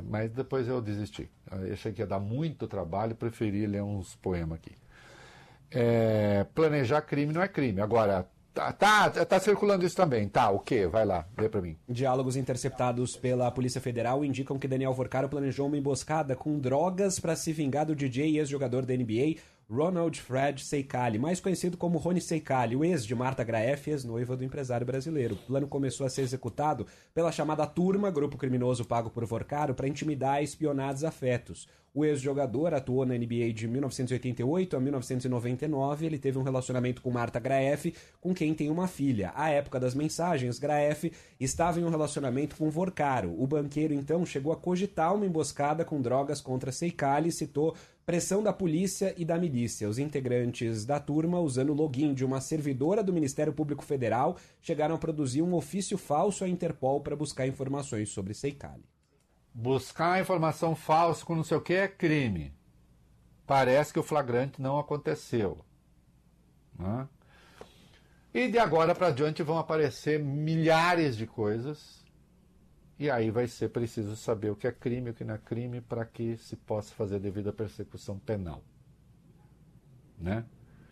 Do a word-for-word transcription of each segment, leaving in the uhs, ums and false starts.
mas depois eu desisti. Eu achei que ia dar muito trabalho, preferi ler uns poemas aqui. É, planejar crime não é crime. Agora, tá, tá, tá circulando isso também. Tá, o quê? Vai lá, lê pra mim. Diálogos interceptados pela Polícia Federal indicam que Daniel Vorcaro planejou uma emboscada com drogas para se vingar do D J e ex-jogador da N B A, Ronald Fred Seikali, mais conhecido como Rony Seikali, o ex de Marta Graeff, ex-noiva do empresário brasileiro. O plano começou a ser executado pela chamada Turma, grupo criminoso pago por Vorcaro, para intimidar e espionar desafetos. O ex-jogador atuou na N B A de mil novecentos e oitenta e oito a mil novecentos e noventa e nove. Ele teve um relacionamento com Marta Graeff, com quem tem uma filha. À época das mensagens, Graeff estava em um relacionamento com Vorcaro. O banqueiro, então, chegou a cogitar uma emboscada com drogas contra Seikali e citou pressão da polícia e da milícia. Os integrantes da turma, usando o login de uma servidora do Ministério Público Federal, chegaram a produzir um ofício falso à Interpol para buscar informações sobre Seikali. Buscar informação falsa com não sei o que é crime. Parece que o flagrante não aconteceu. Né? E de agora para diante vão aparecer milhares de coisas. E aí vai ser preciso saber o que é crime e o que não é crime para que se possa fazer a devida persecução penal. Né?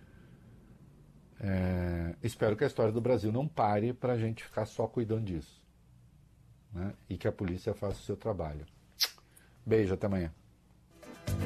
É, espero que a história do Brasil não pare para a gente ficar só cuidando disso. Né? E que a polícia faça o seu trabalho. Beijo, até amanhã.